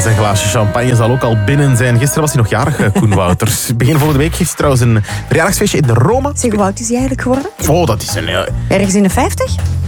zijn glaasje champagne zal ook al binnen zijn. Gisteren was hij nog jarig, Koen Wouters. Begin volgende week heeft hij trouwens een verjaardagsfeestje in de Roma. Zeg, hoe oud is hij eigenlijk geworden? Oh, dat is een... Ergens in de 50?